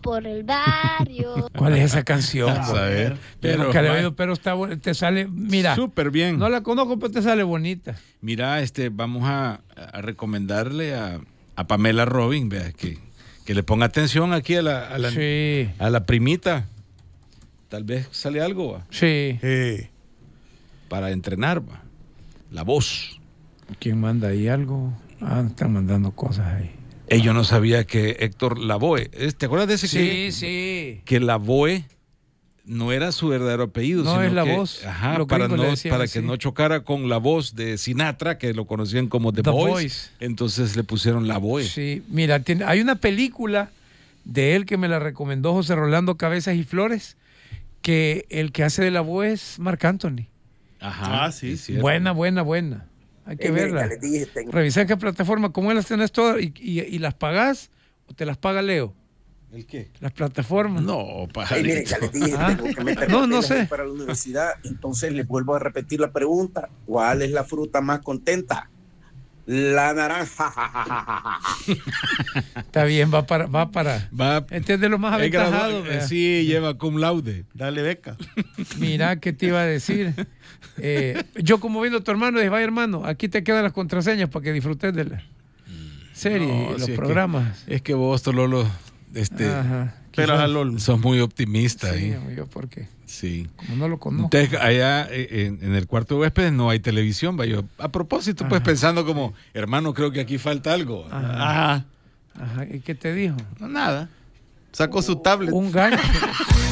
por el barrio. ¿Cuál es esa canción? Vamos a ver. Pero está bueno, te sale, mira. Súper bien. No la conozco, pero te sale bonita. Mira, vamos a recomendarle a Pamela Robin, vea, que le ponga atención aquí a la primita. Tal vez sale algo, ¿va? Sí. Para entrenar, ¿va? La voz. ¿Quién manda ahí algo? Están mandando cosas ahí. Yo no sabía que Héctor Lavoe, ¿te acuerdas de ese? Sí. Que Lavoe no era su verdadero apellido. No, sino es la que, voz. Para que no chocara con la voz de Sinatra, que lo conocían como The Voice. Entonces le pusieron Lavoe. Sí, mira, hay una película de él que me la recomendó José Rolando Cabezas y Flores, que el que hace de Lavoe es Marc Anthony. Ajá, sí. Buena. Hay que verla. Revisar qué plataforma, cómo las tenés todas y las pagás o te las paga Leo. ¿El qué? Las plataformas. No, pajarito. Miren, ya les dije, tengo que meter no sé. para la universidad. Entonces les vuelvo a repetir la pregunta. ¿Cuál es la fruta más contenta? La naranja. Está bien, va para. Este es de los más aventajados. Sí, lleva cum laude. Dale beca. Mira, ¿qué te iba a decir? Yo como viendo a tu hermano, dije, vaya hermano, aquí te quedan las contraseñas para que disfrutes de la serie, los programas. Es que vos, Tololo, pero sos muy optimista. Sí, amigo, ¿por qué? Sí. Como no lo conozco. Entonces, allá en el cuarto de huéspedes no hay televisión, yo a propósito, pues pensando como, hermano, creo que aquí falta algo. Ajá. ¿Y qué te dijo? No, nada. Sacó su tablet. Un gancho.